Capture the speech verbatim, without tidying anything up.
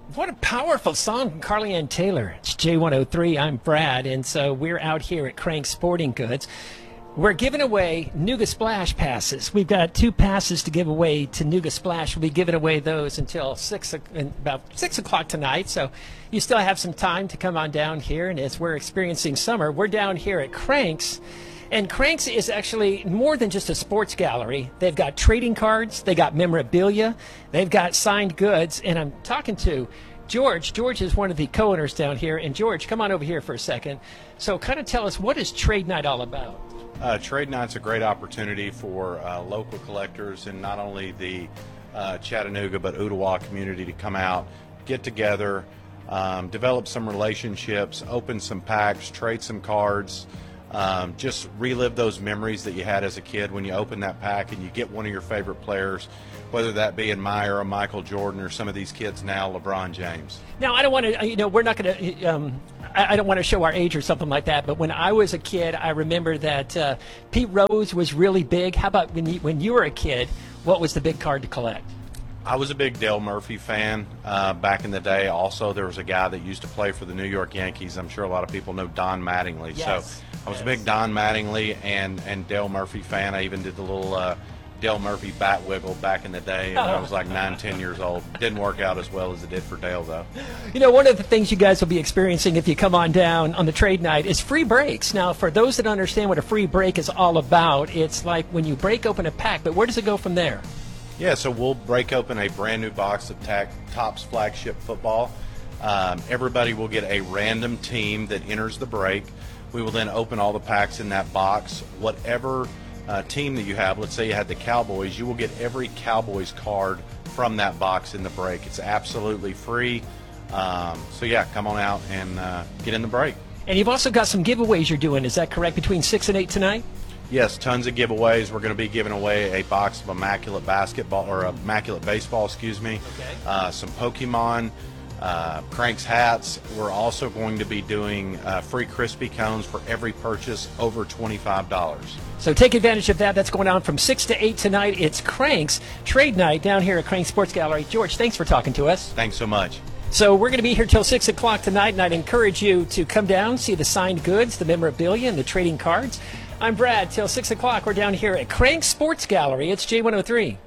What a powerful song from Carly Ann Taylor. It's J one oh three. I'm Brad, and so we're out here at Crank Sporting Goods. We're giving away Nuga Splash passes. We've got two passes to give away to Nuga Splash. We'll be giving away those until six, o- about six o'clock tonight. So you still have some time to come on down here. And as we're experiencing summer, we're down here at Cranks. And Cranks is actually more than just a sports gallery. They've got trading cards, they got memorabilia, they've got signed goods. And I'm talking to George. George is one of the co-owners down here. And George, come on over here for a second. So kind of tell us, what is Trade Night all about? Uh, Trade Night's a great opportunity for uh, local collectors and not only the uh, Chattanooga but Ooltewah community to come out, get together, um, develop some relationships, open some packs, trade some cards, um, just relive those memories that you had as a kid when you open that pack and you get one of your favorite players, whether that be in Meyer or Michael Jordan or some of these kids now, LeBron James. Now, I don't want to, you know, we're not going to, um, I, I don't want to show our age or something like that, but when I was a kid, I remember that uh, Pete Rose was really big. How about when you, when you were a kid, what was the big card to collect? I was a big Dale Murphy fan uh, back in the day. Also, there was a guy that used to play for the New York Yankees. I'm sure a lot of people know Don Mattingly. Yes. So I was Yes. a big Don Mattingly and, and Dale Murphy fan. I even did the little uh, Dale Murphy bat wiggle back in the day when I was like nine, ten years old. Didn't work out as well as it did for Dale, though. You know, one of the things you guys will be experiencing if you come on down on the trade night is free breaks. Now, for those that understand what a free break is all about, it's like when you break open a pack, but where does it go from there? Yeah, so we'll break open a brand new box of Ta- Topps flagship football. Um, everybody will get a random team that enters the break. We will then open all the packs in that box. Whatever uh, team that you have, let's say you had the Cowboys, you will get every Cowboys card from that box in the break. It's absolutely free. Um, so, yeah, come on out and uh, get in the break. And you've also got some giveaways you're doing. Is that correct, between six and eight tonight? Yes, tons of giveaways. We're going to be giving away a box of immaculate basketball or immaculate baseball, excuse me. Okay. Uh, some Pokemon, uh, Cranks hats. We're also going to be doing uh, free crispy cones for every purchase over twenty-five dollars. So take advantage of that. That's going on from six to eight tonight. It's Cranks Trade Night down here at Crank Sports Gallery. George, thanks for talking to us. Thanks so much. So we're going to be here till six o'clock tonight, and I'd encourage you to come down, see the signed goods, the memorabilia, and the trading cards. I'm Brad. Till six o'clock, we're down here at Crank Sports Gallery. It's J one oh three.